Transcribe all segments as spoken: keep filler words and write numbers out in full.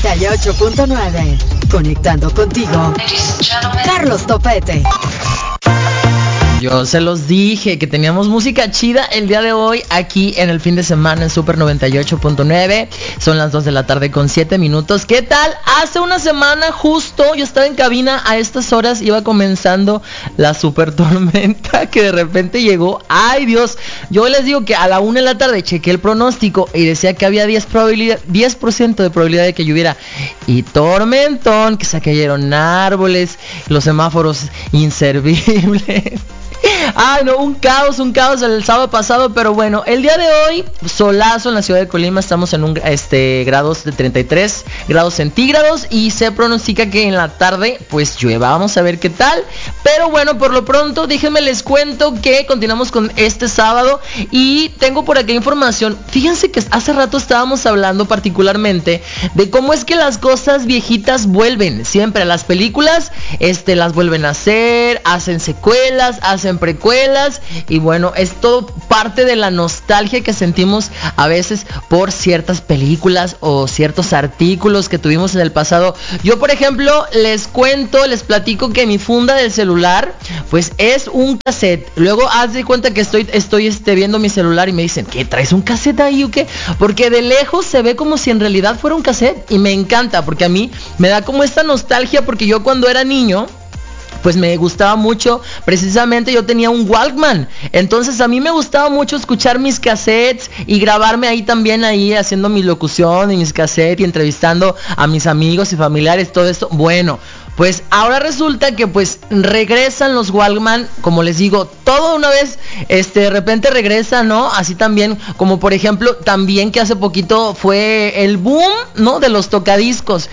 noventa y ocho punto nueve. Conectando contigo, Carlos Topete. Yo se los dije que teníamos música chida el día de hoy aquí en el fin de semana en Super noventa y ocho punto nueve. Son las dos de la tarde con siete minutos. ¿Qué tal? Hace una semana justo yo estaba en cabina a estas horas, iba comenzando la super tormenta que de repente llegó. ¡Ay, Dios! Yo les digo que a la una de la tarde chequé el pronóstico y decía que había diez por ciento de probabilidad de que lloviera. Y tormentón, que se cayeron árboles, los semáforos inservibles. Ay, no, un caos, un caos el sábado pasado, pero bueno, el día de hoy, solazo en la ciudad de Colima, estamos en un, este, grados de treinta y tres grados centígrados y se pronostica que en la tarde, pues llueva, vamos a ver qué tal, pero bueno, por lo pronto, déjenme les cuento que continuamos con este sábado y tengo por aquí información. Fíjense que hace rato estábamos hablando particularmente de cómo es que las cosas viejitas vuelven, siempre las películas, este, las vuelven a hacer, hacen secuelas, hacen precuelas y bueno, es todo parte de la nostalgia que sentimos a veces por ciertas películas o ciertos artículos que tuvimos en el pasado. Yo, por ejemplo, les cuento, les platico que mi funda del celular pues es un cassette. Luego haz de cuenta que estoy, estoy este, viendo mi celular y me dicen, ¿qué traes un cassette ahí o qué? Porque de lejos se ve como si en realidad fuera un cassette y me encanta porque a mí me da como esta nostalgia porque yo cuando era niño pues me gustaba mucho, precisamente yo tenía un Walkman, entonces a mí me gustaba mucho escuchar mis cassettes y grabarme ahí también, ahí haciendo mi locución y mis cassettes y entrevistando a mis amigos y familiares, todo esto. Bueno, pues ahora resulta que pues regresan los Walkman, como les digo, todo una vez, este, de repente regresa, ¿no? Así también, como por ejemplo, también que hace poquito fue el boom, ¿no? De los tocadiscos,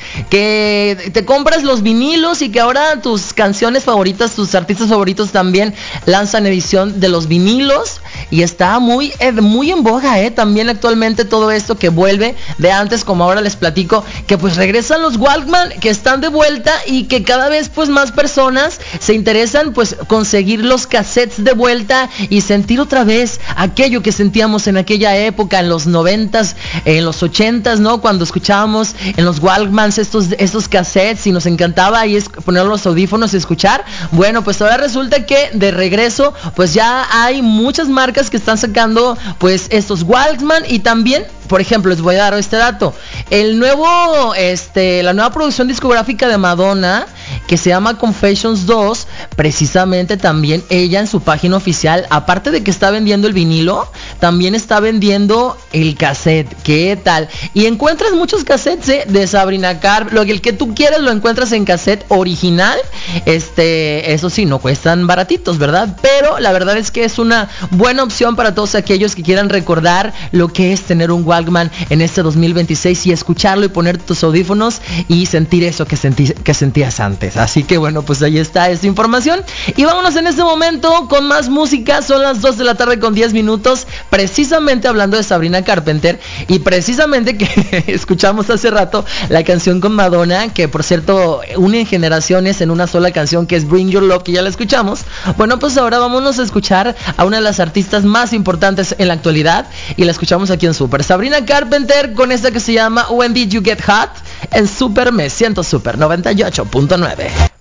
que te compras los vinilos y que ahora tus canciones favoritas, tus artistas favoritos también lanzan edición de los vinilos y está muy, eh, muy en boga, ¿eh? También actualmente todo esto que vuelve de antes, como ahora les platico, que pues regresan los Walkman, que están de vuelta y que que cada vez pues más personas se interesan pues conseguir los cassettes de vuelta y sentir otra vez aquello que sentíamos en aquella época, en los noventas, en los ochentas, ¿no? Cuando escuchábamos en los Walkmans estos, estos cassettes y nos encantaba ahí es poner los audífonos y escuchar. Bueno, pues ahora resulta que de regreso pues ya hay muchas marcas que están sacando pues estos Walkman y también, por ejemplo, les voy a dar este dato. El nuevo, este, la nueva producción discográfica de Madonna, que se llama Confessions dos, precisamente también ella en su página oficial, aparte de que está vendiendo el vinilo, también está vendiendo el cassette. ¿Qué tal? Y encuentras muchos cassettes, ¿eh? De Sabrina Carpenter, lo que el que tú quieras lo encuentras en cassette original. Este, eso sí, no cuestan baratitos, ¿verdad? Pero la verdad es que es una buena opción para todos aquellos que quieran recordar lo que es tener un Walkman en este dos mil veintiséis y escucharlo y poner tus audífonos y sentir eso que, sentí, que sentías antes. Así que bueno, pues ahí está esta información y vámonos en este momento con más música. Son las dos de la tarde con diez minutos, precisamente hablando de Sabrina Carpenter y precisamente que escuchamos hace rato la canción con Madonna, que por cierto unen generaciones en una sola canción, que es Bring Your Love, que ya la escuchamos. Bueno, pues ahora vámonos a escuchar a una de las artistas más importantes en la actualidad y la escuchamos aquí en Super. Sabrina Carpenter con esta que se llama When Did You Get Hot en Super. Me siento Super noventa y ocho punto nueve.